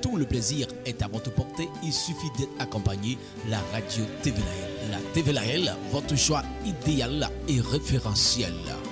tout le plaisir est à votre portée. Il suffit d'être accompagné la radio TV Lahel. La TV Lahel, votre choix idéal et référentiel.